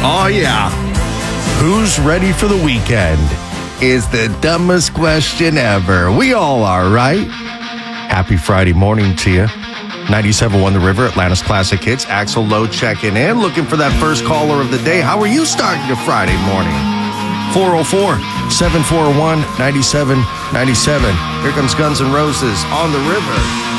Oh, yeah. Who's ready for the weekend? Is the dumbest question ever. We all are, right? Happy Friday morning to you. 97.1 The River, Atlanta's Classic Hits. Axel Lowe checking in, looking for that first caller of the day. How are you starting your Friday morning? 404-741-9797. Here comes Guns N' Roses on the River.